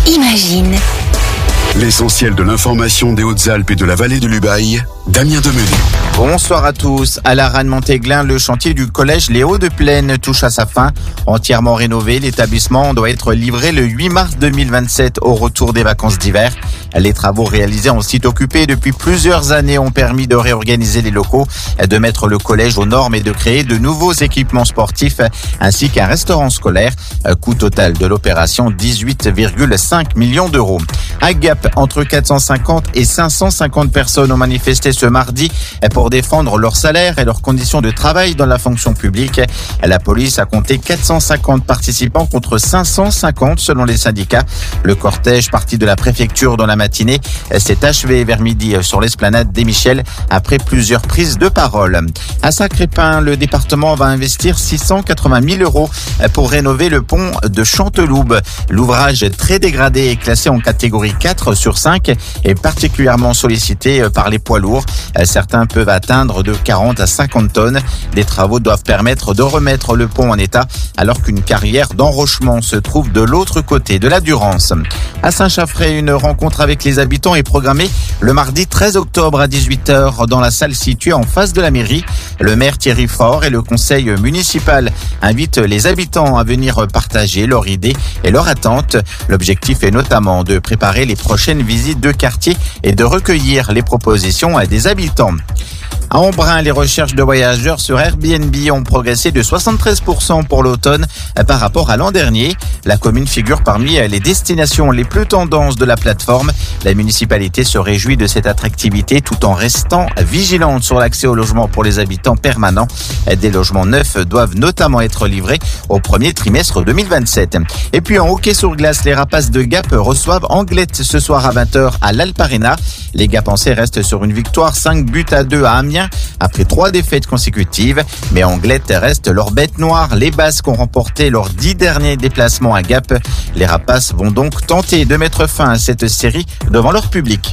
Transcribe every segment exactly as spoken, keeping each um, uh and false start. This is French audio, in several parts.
Imagine. L'essentiel de l'information des Hautes-Alpes et de la vallée de l'Ubaye, Damien Demené. Bonsoir à tous. À la Rennes-Montéglin, le chantier du collège Les Hauts-de-Plaine touche à sa fin. Entièrement rénové, l'établissement doit être livré le huit mars deux mille vingt-sept au retour des vacances d'hiver. Les travaux réalisés en site occupé depuis plusieurs années ont permis de réorganiser les locaux, de mettre le collège aux normes et de créer de nouveaux équipements sportifs ainsi qu'un restaurant scolaire. Coût total de l'opération dix-huit virgule cinq millions d'euros. À Gap, entre quatre cent cinquante et cinq cent cinquante personnes ont manifesté ce mardi pour défendre leur salaire et leurs conditions de travail dans la fonction publique. La police a compté quatre cent cinquante participants contre cinq cent cinquante selon les syndicats. Le cortège parti de la préfecture dans la matinée s'est achevé vers midi sur l'esplanade des Michel après plusieurs prises de parole. À Sacré-Pin, le département va investir six cent quatre-vingt mille euros pour rénover le pont de Chanteloube. L'ouvrage très dégradé est classé en catégorie quatre sur cinq et particulièrement sollicité par les poids lourds. Certains peuvent atteindre de quarante à cinquante tonnes. Des travaux doivent permettre de remettre le pont en état alors qu'une carrière d'enrochement se trouve de l'autre côté de la Durance. À Saint-Chaffrey, une rencontre avec les habitants est programmée le mardi treize octobre à dix-huit heures dans la salle située en face de la mairie. Le maire Thierry Faure et le conseil municipal invitent les habitants à venir partager leurs idées et leurs attentes. L'objectif est notamment de préparer les prochaines visites de quartier et de recueillir les propositions des habitants. À Embrun, les recherches de voyageurs sur Airbnb ont progressé de soixante-treize pour cent pour l'automne par rapport à l'an dernier. La commune figure parmi les destinations les plus tendances de la plateforme. La municipalité se réjouit de cette attractivité tout en restant vigilante sur l'accès au logement pour les habitants permanents. Des logements neufs doivent notamment être livrés au premier trimestre deux mille vingt-sept. Et puis en hockey sur glace, les Rapaces de Gap reçoivent Anglet ce soir à vingt heures à l'Alp Arena. Les Gapençais restent sur une victoire cinq buts à deux à Amiens après trois défaites consécutives. Mais Anglet reste leur bête noire. Les Basques ont remporté leurs dix derniers déplacements à Gap. Les Rapaces vont donc tenter de mettre fin à cette série devant leur public.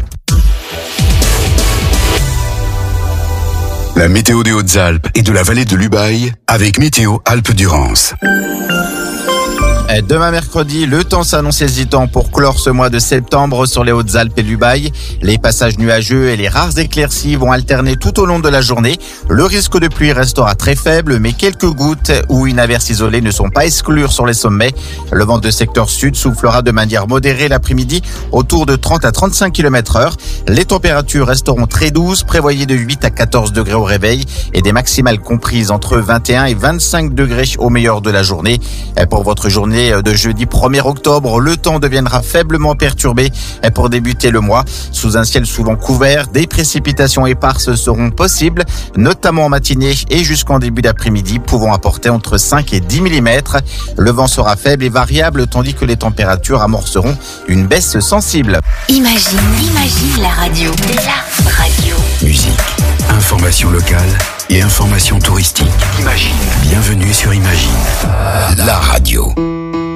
La météo des Hautes-Alpes et de la vallée de l'Ubaye avec Météo Alpes-Durance. Demain mercredi, le temps s'annonce hésitant pour clore ce mois de septembre sur les Hautes-Alpes et l'Ubaye. Les passages nuageux et les rares éclaircies vont alterner tout au long de la journée. Le risque de pluie restera très faible, mais quelques gouttes ou une averse isolée ne sont pas exclure sur les sommets. Le vent de secteur sud soufflera de manière modérée l'après-midi autour de trente à trente-cinq kilomètres heure. Les températures resteront très douces, prévoyées de huit à quatorze degrés au réveil et des maximales comprises entre vingt et un et vingt-cinq degrés au meilleur de la journée. Pour votre journée de jeudi premier octobre, le temps deviendra faiblement perturbé pour débuter le mois. Sous un ciel souvent couvert, des précipitations éparses seront possibles, notamment en matinée et jusqu'en début d'après-midi, pouvant apporter entre cinq et dix millimètres. Le vent sera faible et variable, tandis que les températures amorceront une baisse sensible. Imagine, imagine la radio. La radio. Musique, information locale et information touristique. Imagine. Bienvenue sur Imagine, la radio.